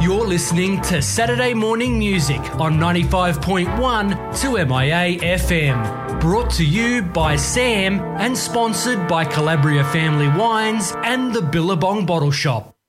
You're listening to Saturday Morning Music on 95.1 2MIA FM. Brought to you by Sam and sponsored by Calabria Family Wines and the Billabong Bottle Shop.